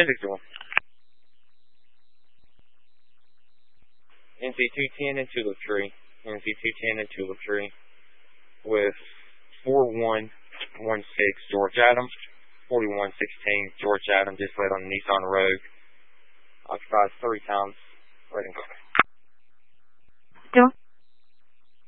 Hendrick door. NC 210 and Tulip Tree. NC 210 and Tulip Tree. With 4116 George Adams. 4116 George Adams, just led on the Nissan Rogue. Occupies 3 times. Waiting. Door.